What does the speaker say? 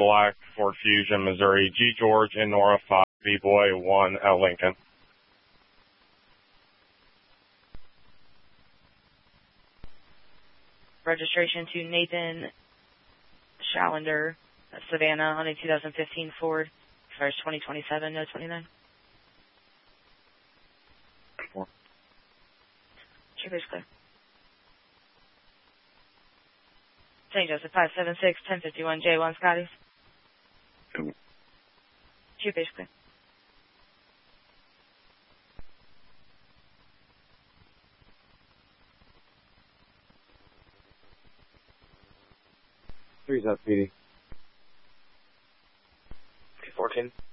Black, Ford Fusion, Missouri, G George, and Nora 5, B Boy 1, L Lincoln. Registration to Nathan Schallender, Savannah, on a 2015 Ford. Expires 2027, no 29. Cheers, clear. St. Joseph 576 1051 J1 Scotty's. Cheers, clear. Three's up, PD. 14.